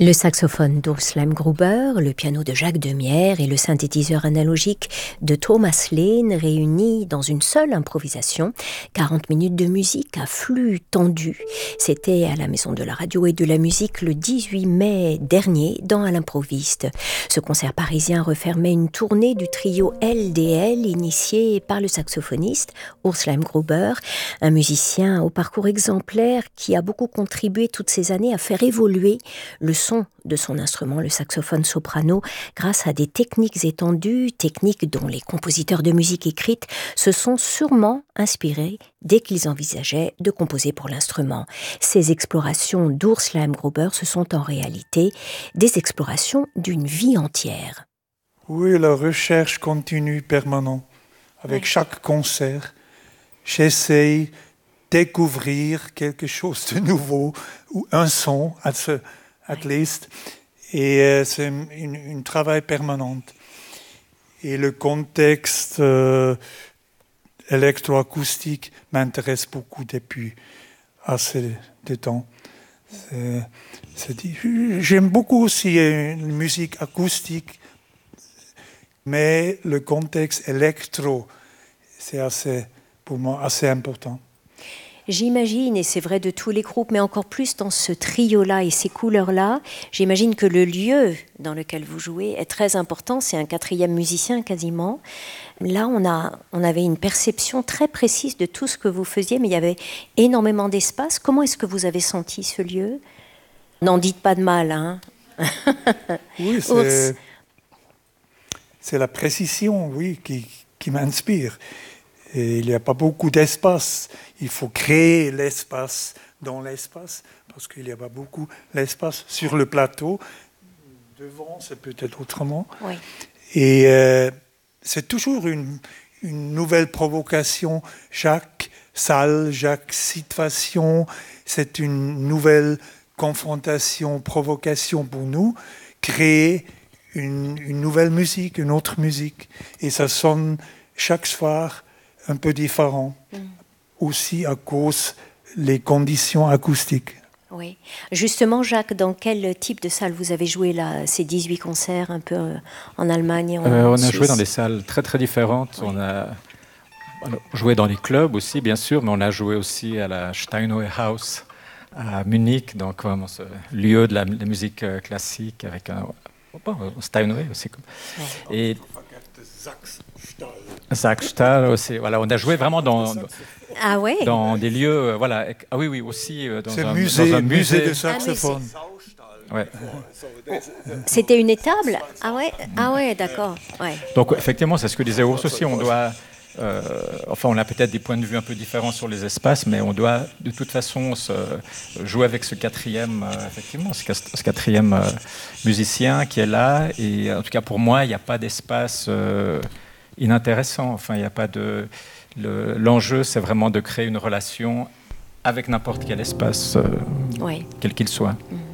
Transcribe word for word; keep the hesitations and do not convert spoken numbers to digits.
Le saxophone d'Urs Lemgruber, le piano de Jacques Demierre et le synthétiseur analogique de Thomas Lehn réunis dans une seule improvisation. quarante minutes de musique à flux tendu. C'était à la Maison de la Radio et de la Musique le dix-huit mai dernier dans À l'improviste. Ce concert parisien refermait une tournée du trio L D L initié par le saxophoniste Urs Lemgruber, un musicien au parcours exemplaire qui a beaucoup contribué toutes ces années à faire évoluer le son de son instrument, le saxophone soprano, grâce à des techniques étendues, techniques dont les compositeurs de musique écrite se sont sûrement inspirés dès qu'ils envisageaient de composer pour l'instrument. Ces explorations d'Urs Lemgruber, ce sont en réalité des explorations d'une vie entière. Oui, la recherche continue permanente. Avec oui. Chaque concert, j'essaye de découvrir quelque chose de nouveau, ou un son, à ce at least, et euh, c'est un travail permanent. Et le contexte euh, électroacoustique m'intéresse beaucoup depuis assez de temps. C'est, c'est dit, j'aime beaucoup aussi la musique acoustique, mais le contexte électro, c'est assez, pour moi assez important. J'imagine, et c'est vrai de tous les groupes, mais encore plus dans ce trio-là et ces couleurs-là, j'imagine que le lieu dans lequel vous jouez est très important. C'est un quatrième musicien quasiment. Là, on, a, on avait une perception très précise de tout ce que vous faisiez, mais il y avait énormément d'espace. Comment est-ce que vous avez senti ce lieu ? N'en dites pas de mal, hein. Oui, c'est, c'est la précision, oui, qui, qui m'inspire. Et il n'y a pas beaucoup d'espace. Il faut créer l'espace dans l'espace, parce qu'il n'y a pas beaucoup d'espace sur le plateau. Devant, c'est peut-être autrement. Oui. Et euh, c'est toujours une, une nouvelle provocation. Chaque salle, chaque situation, c'est une nouvelle confrontation, provocation pour nous. Créer une, une nouvelle musique, une autre musique. Et ça sonne chaque soir un peu différent, mm. aussi à cause des conditions acoustiques. Oui. Justement, Jacques, dans quel type de salle vous avez joué là, ces dix-huit concerts, un peu en Allemagne et en euh, On Suisse? a joué dans des salles très très différentes. Oui. On a joué dans les clubs aussi, bien sûr, mais on a joué aussi à la Steinway House à Munich, donc vraiment ce lieu de la, la musique classique avec un bon, Steinway aussi. Oui. Et Saxstall aussi. Voilà, on a joué vraiment dans, ah ouais. dans des lieux, voilà. Ah oui, oui, aussi dans, C'est un, musée, dans un musée, musée de saxophone. Ah, ouais. C'était une étable. Ah ouais, ah ouais, d'accord. Ouais. Donc effectivement, c'est ce que disait Urs aussi. On doit, euh, enfin, on a peut-être des points de vue un peu différents sur les espaces, mais on doit de toute façon se jouer avec ce quatrième, euh, effectivement, ce, ce quatrième euh, musicien qui est là. Et en tout cas pour moi, il n'y a pas d'espace Euh, inintéressant. Enfin, il n'y a pas de. Le, l'enjeu, c'est vraiment de créer une relation avec n'importe quel espace, euh, ouais. quel qu'il soit. Mmh.